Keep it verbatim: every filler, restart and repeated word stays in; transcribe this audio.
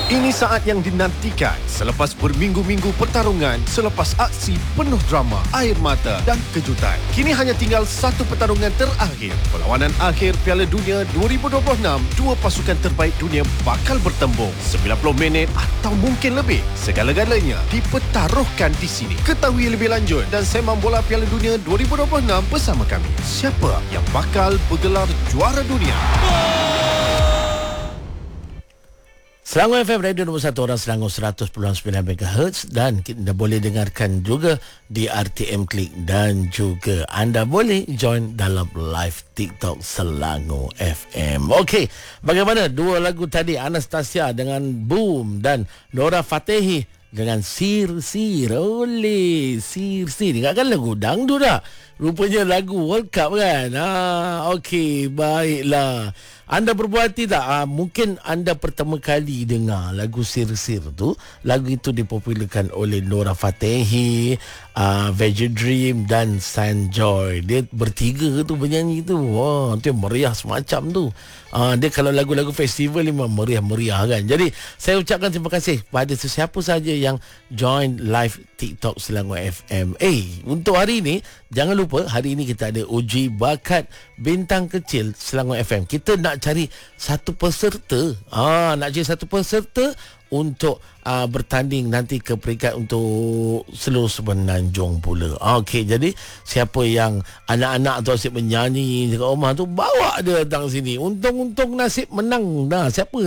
Ini saat yang dinantikan selepas berminggu-minggu pertarungan, selepas aksi penuh drama, air mata dan kejutan. Kini hanya tinggal satu pertarungan terakhir. Perlawanan akhir Piala Dunia dua ribu dua puluh enam, dua pasukan terbaik dunia bakal bertembung. sembilan puluh minit atau mungkin lebih. Segala-galanya dipertaruhkan di sini. Ketahui lebih lanjut dan sembang bola Piala Dunia dua ribu dua puluh enam bersama kami. Siapa yang bakal bergelar juara dunia? Selangor F M Radio nombor satu orang Selangor seratus perpuluhan sembilan megahertz dan kita boleh dengarkan juga di R T M Klik dan juga anda boleh join dalam live TikTok Selangor F M. Okey, bagaimana dua lagu tadi, Anastasia dengan Boom dan Nora Fatehi dengan Sir Sir. Oleh Sir Sir, ingatkan lagu dangdut dah. Rupanya lagu World Cup kan. Ah, okey, baiklah. Anda berbuat hati tak? Ah, mungkin anda pertama kali dengar lagu Sir Sir tu. Lagu itu dipopularkan oleh Nora Fatehi, uh, Veggie Dream dan Sanjoy. Dia bertiga tu bernyanyi tu. Wah, tu yang meriah semacam tu. Uh, dia kalau lagu-lagu festival memang meriah-meriah kan. Jadi saya ucapkan terima kasih pada sesiapa saja yang join live TikTok Selangor F M. Eh, untuk hari ini jangan lupa hari ini kita ada uji bakat bintang kecil Selangor F M. Kita nak cari satu peserta. Ah, nak cari satu peserta untuk uh, bertanding nanti ke peringkat untuk seluruh Semenanjung pula. Okey, jadi siapa yang anak-anak tu asyik menyanyi dekat rumah tu, bawa dia datang sini. Untung-untung nasib menang. Nah, siapa